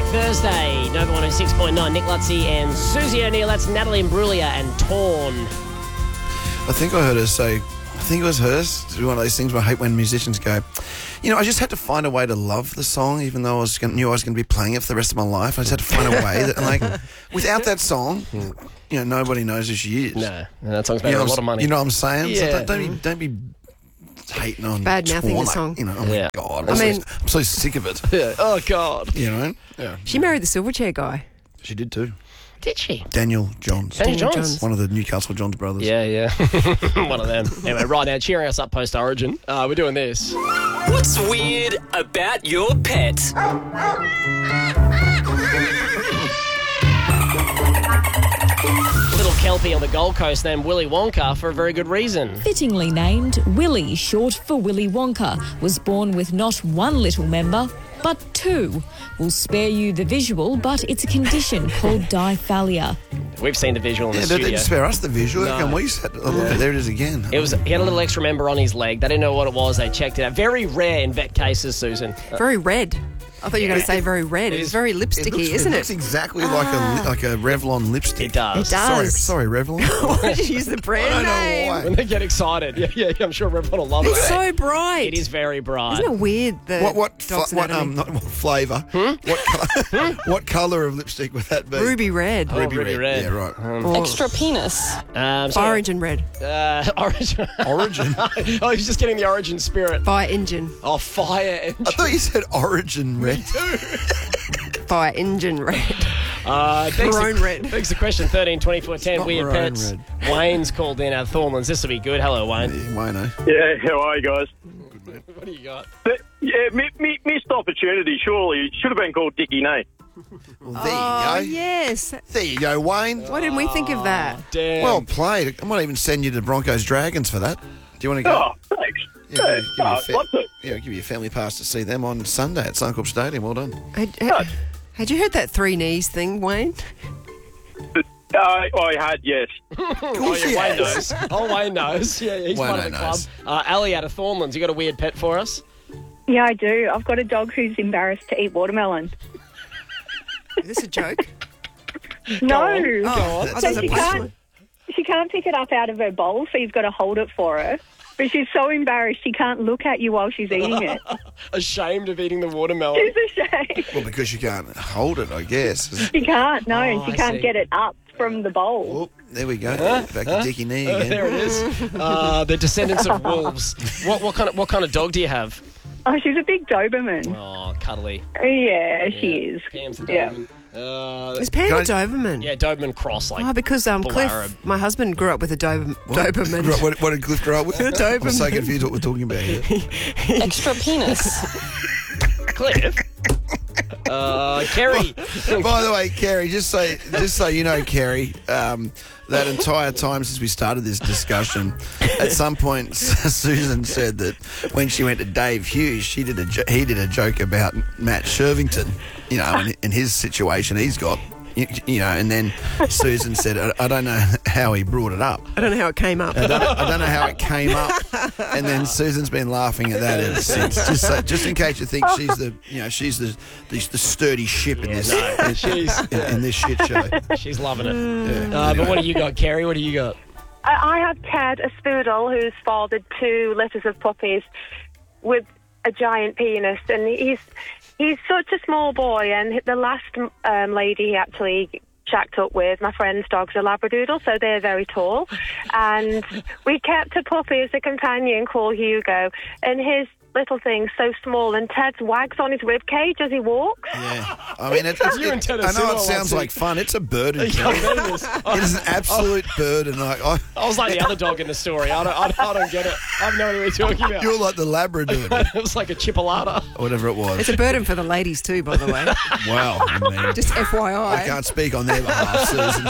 Thursday, Nova 106.9, Nick Lutzi and Susie O'Neill. That's Natalie Imbruglia and Torn. I think I heard her say, I think it was hers. It's one of those things where I hate when musicians go, you know, I just had to find a way to love the song, even though knew I was going to be playing it for the rest of my life. I just had to find a way that, like, without that song, you know, nobody knows who she is. No, that song's made a lot of money. You know what I'm saying? Yeah. So don't be hating on bad-mouthing Torn, the song. You know, oh my God. I'm so sick of it. Yeah. Oh, God. You know? Yeah. She married the Silverchair guy. She did too. Did she? Daniel Johns. Daniel Johns. One of the Newcastle Johns brothers. Yeah. One of them. Anyway, right now, cheering us up post-Origin, we're doing this. What's weird about your pet? Little Kelpie on the Gold Coast named Willy Wonka for a very good reason. Fittingly named, Willy, short for Willy Wonka, was born with not one little member, but two. We'll spare you the visual, but it's a condition called diphalia. We've seen the visual in the They studio. didn't spare us the visual. No. And we said, oh, look, there it is again. He had a little extra member on his leg. They didn't know what it was. They checked it out. Very rare in vet cases, Susan. Very red. I thought you were going to say very red. It's very lipsticky, isn't It it? looks exactly like a Revlon lipstick. It does. It does. Sorry, Revlon. Why did you use the brand I don't know name? why. When they get excited. Yeah, I'm sure Revlon will love it. It's so bright. It is very bright. Isn't it weird? What Dog's flavour? What colour of lipstick would that be? Ruby red. Oh, ruby red. Yeah, right. Extra penis. Fire engine red. Origin. Origin. Oh, he's just getting the Origin spirit. Fire engine. Oh, fire engine. I thought you said Origin red. Fire engine red. Maroon red. Thanks for the question, 13 24 10. not Weird maroon pets. red. Wayne's called in out of Thornlands. This will be good. Hello, Wayne. Wayno. Yeah, how are you guys? What do you got? Missed opportunity, surely. It should have been called Dickie Nate. Well, there you go. Yes. There you go, Wayne. Why didn't we think of that? Damn. Well played. I might even send you to Broncos Dragons for that. Do you want to go? Oh, thanks. Yeah, Love to. give you a family pass to see them on Sunday at Suncorp Stadium. Well done. Had you heard that three knees thing, Wayne? I had, yes. Oh, yeah, Wayne knows. Wayne knows. Yeah, he's part of the club. knows. Ali out of Thornlands, you got a weird pet for us? Yeah, I do. I've got a dog who's embarrassed to eat watermelon. Is this a joke? No. Oh, So she can't pick it up out of her bowl, so you've got to hold it for her. But she's so embarrassed she can't look at you while she's eating it. Ashamed of eating the watermelon. She's ashamed. Well, because she can't hold it, I guess. She can't, no, and she I can't see. get it up from the bowl. Oh, there we go. Back to Dickie Knee again. There it is. The descendants of wolves. What kind of dog do you have? Oh, she's a big Doberman. Oh, cuddly. Yeah, she is. Pam's the Yeah. Doberman. Is Pam a Doberman? Yeah, Doberman cross, like. Oh, because full Cliff, Arab. my husband, grew up with a Doberman. What did Cliff grow up with? A Doberman. I'm so confused what we're talking about here. Extra penis. Cliff. Kerry. By the way, Kerry, just so you know, Kerry, that entire time since we started this discussion, at some point Susan said that when she went to Dave Hughes, he did a joke about Matt Shervington, you know, in his situation he's got. You know, and then Susan said, I don't know how he brought it up. I don't know how it came up. I don't know how it came up. And then Susan's been laughing at that ever since. Just in case you think she's the sturdy ship in this in this shit show. She's loving it. But what do you got, Kerry? What do you got? I have Ted, a spoodle, who's fathered 2 litters of puppies with a giant penis, and he's such a small boy, and the last lady he actually shacked up with, my friend's dog's a Labradoodle, so they're very tall, and we kept a puppy as a companion called Hugo, and his little thing's so small, and Ted's wags on his rib cage as he walks. Yeah, I mean, You and Ted are I know similar, it sounds Watson. like fun. It's a burden. Yeah, Kerry. it is. It is an absolute burden. Like I was like the other dog in the story. I don't get it. I have no idea what you're talking about. you're like the Labrador, It was like a chipolata. or whatever it was. It's a burden for the ladies too, by the way. Wow, I mean, Just I FYI. can't speak on their behalf, Susan.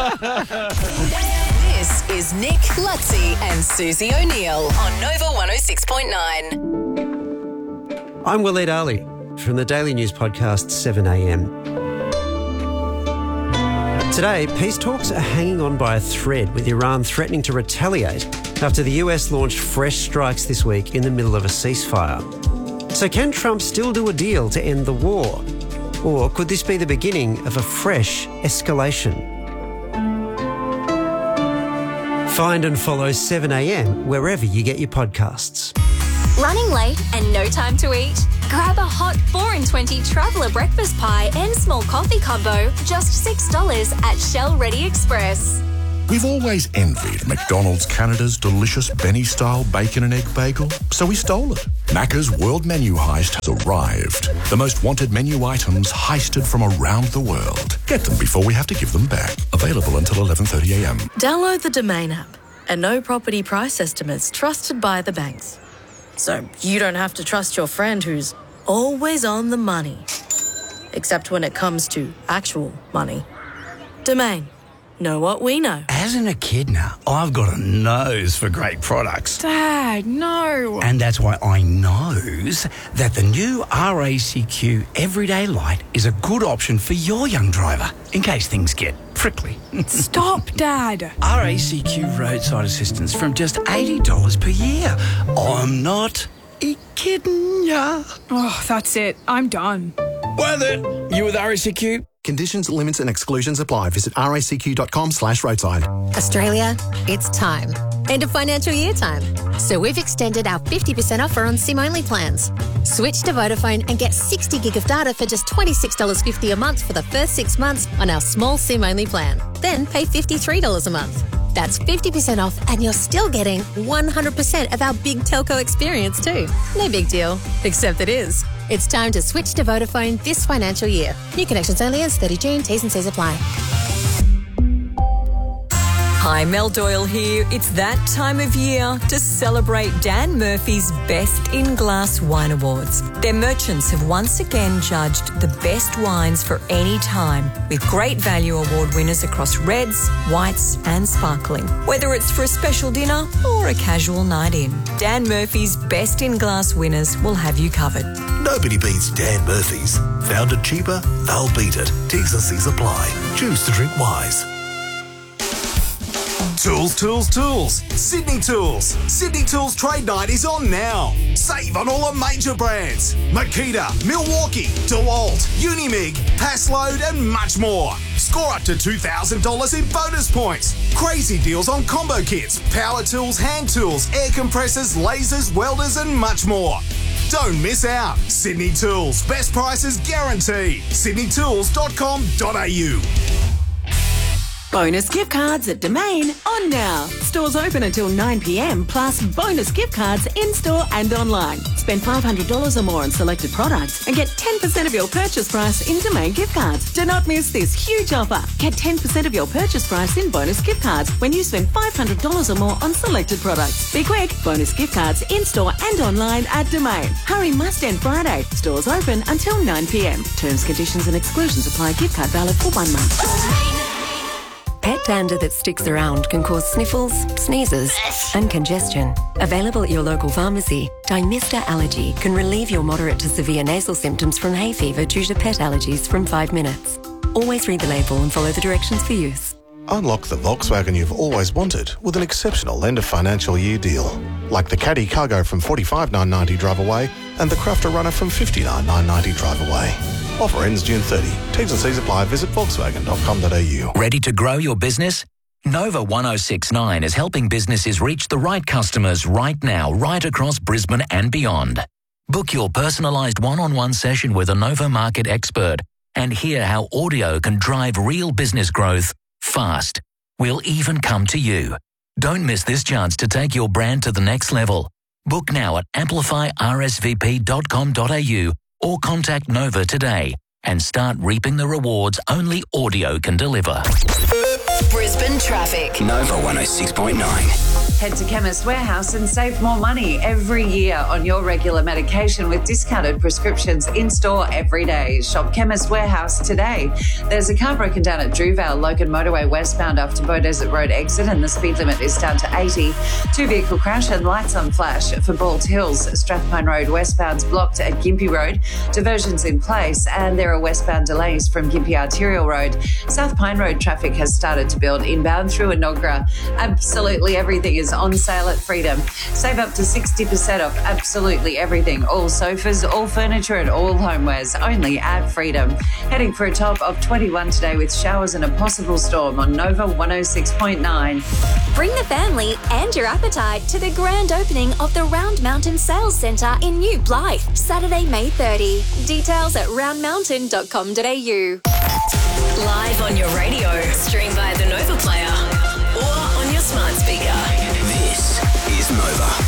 This is Nick Lutzi and Susie O'Neill on Nova 106.9. I'm Waleed Ali from the Daily News podcast 7am. Today, peace talks are hanging on by a thread, with Iran threatening to retaliate after the US launched fresh strikes this week in the middle of a ceasefire. So can Trump still do a deal to end the war? Or could this be the beginning of a fresh escalation? Find and follow 7am wherever you get your podcasts. Running late and no time to eat? Grab a hot 4 in 20 traveller breakfast pie and small coffee combo, just $6 at Shell Ready Express. We've always envied McDonald's Canada's delicious Benny-style bacon and egg bagel, so we stole it. Macca's World Menu Heist has arrived. The most wanted menu items heisted from around the world. Get them before we have to give them back. Available until 11:30am. Download the Domain app and know property price estimates trusted by the banks. So you don't have to trust your friend who's always on the money. Except when it comes to actual money. Domain. Know what we know. As an echidna, I've got a nose for great products. Dad, no. And that's why I knows that the new RACQ Everyday Light is a good option for your young driver, in case things get prickly. Stop, Dad. RACQ roadside assistance from just $80 per year. I'm not kidding ya. Oh, that's it. I'm done. Worth it. You with RACQ? Conditions, limits and exclusions apply. Visit racq.com/roadside. Australia, it's time. End of financial year time. So we've extended our 50% offer on SIM-only plans. Switch to Vodafone and get 60 gig of data for just $26.50 a month for the first 6 months on our small SIM-only plan. Then pay $53 a month. That's 50% off and you're still getting 100% of our big telco experience too. No big deal, except it is. It's time to switch to Vodafone this financial year. New connections only as 30 June. T's and C's apply. Hi, Mel Doyle here. It's that time of year to celebrate Dan Murphy's Best in Glass Wine Awards. Their merchants have once again judged the best wines for any time, with great value award winners across reds, whites and sparkling. Whether it's for a special dinner or a casual night in, Dan Murphy's Best in Glass winners will have you covered. Nobody beats Dan Murphy's. Found it cheaper, they'll beat it. T's and C's apply. Choose to drink wise. Tools, tools, tools. Sydney Tools. Sydney Tools Trade Night is on now. Save on all the major brands. Makita, Milwaukee, DeWalt, Unimig, Passload and much more. Score up to $2,000 in bonus points. Crazy deals on combo kits, power tools, hand tools, air compressors, lasers, welders and much more. Don't miss out. Sydney Tools. Best prices guaranteed. sydneytools.com.au. Bonus gift cards at Domain on now. Stores open until 9pm, plus bonus gift cards in-store and online. Spend $500 or more on selected products and get 10% of your purchase price in Domain gift cards. Do not miss this huge offer. Get 10% of your purchase price in bonus gift cards when you spend $500 or more on selected products. Be quick. Bonus gift cards in-store and online at Domain. Hurry must end Friday. Stores open until 9pm. Terms, conditions and exclusions apply. Gift card valid for 1 month. Pet dander that sticks around can cause sniffles, sneezes and congestion. Available at your local pharmacy, Dymista Allergy can relieve your moderate to severe nasal symptoms from hay fever due to pet allergies from 5 minutes. Always read the label and follow the directions for use. Unlock the Volkswagen you've always wanted with an exceptional end of financial year deal. Like the Caddy Cargo from $45,990 drive away and the Crafter Runner from $59,990 drive away. Offer ends June 30. T's and C's apply. Visit volkswagen.com.au. Ready to grow your business? Nova 1069 is helping businesses reach the right customers right now, right across Brisbane and beyond. Book your personalised one-on-one session with a Nova market expert and hear how audio can drive real business growth fast. We'll even come to you. Don't miss this chance to take your brand to the next level. Book now at amplifyrsvp.com.au or contact Nova today and start reaping the rewards only audio can deliver. Brisbane traffic. Nova 106.9. Head to Chemist Warehouse and save more money every year on your regular medication with discounted prescriptions in-store every day. Shop Chemist Warehouse today. There's a car broken down at Drewvale, Logan Motorway westbound after Bow Desert Road exit, and the speed limit is down to 80. 2-vehicle crash and lights on flash for Bald Hills. Strathpine Road westbound's blocked at Gympie Road. Diversions in place, and there are westbound delays from Gympie Arterial Road. South Pine Road traffic has started to build inbound through Enoggera. Absolutely everything is is on sale at Freedom. Save up to 60% off absolutely everything. All sofas, all furniture and all homewares. Only at Freedom. Heading for a top of 21 today with showers and a possible storm on Nova 106.9. Bring the family and your appetite to the grand opening of the Round Mountain Sales Centre in New Blythe, Saturday, May 30. Details at roundmountain.com.au. Live on your radio, stream via the Nova Player or on your smart speaker. This is Nova.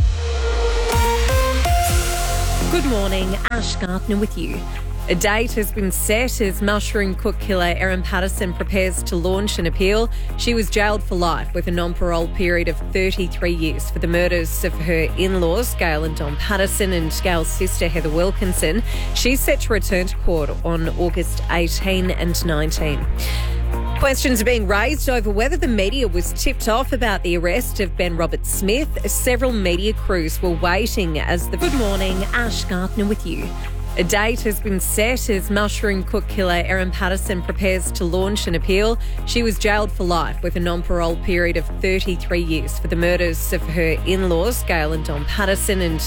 Good morning, Ash Gardner with you. A date has been set as mushroom cook killer Erin Patterson prepares to launch an appeal. She was jailed for life with a non-parole period of 33 years for the murders of her in-laws, Gail and Don Patterson, and Gail's sister, Heather Wilkinson. She's set to return to court on August 18 and 19. Questions are being raised over whether the media was tipped off about the arrest of Ben Roberts-Smith. Several media crews were waiting as the... Good morning, Ash Gardner with you. A date has been set as mushroom cook killer Erin Patterson prepares to launch an appeal. She was jailed for life with a non-parole period of 33 years for the murders of her in-laws, Gail and Don Patterson, and